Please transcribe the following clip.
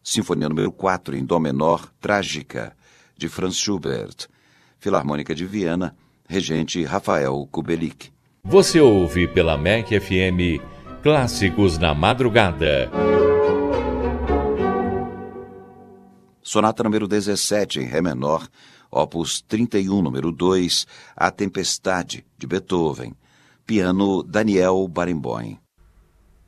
Sinfonia número 4, em dó menor, Trágica, de Franz Schubert. Filarmônica de Viena, regente Rafael Kubelik. Você ouve pela MEC FM Clássicos na Madrugada. Sonata número 17, em Ré menor, opus 31, número 2, A Tempestade, de Beethoven. Piano, Daniel Barenboim.